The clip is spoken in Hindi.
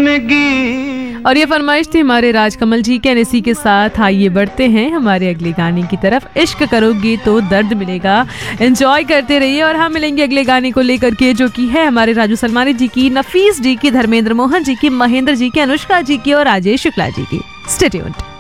जिंदगी। और ये फरमाइश थी हमारे राजकमल जी के। इसी के साथ आइए बढ़ते हैं हमारे अगले गाने की तरफ। इश्क करोगे तो दर्द मिलेगा। एंजॉय करते रहिए और हम मिलेंगे अगले गाने को लेकर के, जो कि है हमारे राजू सलमानी जी की, नफीस जी की, धर्मेंद्र मोहन जी की, महेंद्र जी की, अनुष्का जी की और राजेश शुक्ला जी की। Stay tuned.